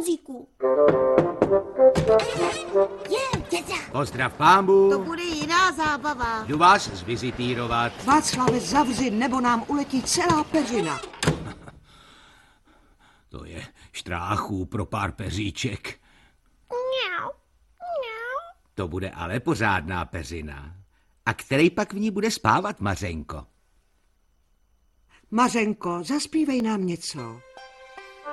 Honzíku. Děda. Pozdrav pámbu. To bude jiná zábava. Jdu vás zvizitírovat. Václave, zavři, nebo nám uletí celá peřina. To je štráchů pro pár peříček. Mňau, mňau. To bude ale pořádná peřina. A který pak v ní bude spávat, Mařenko? Mařenko, zaspívej nám něco.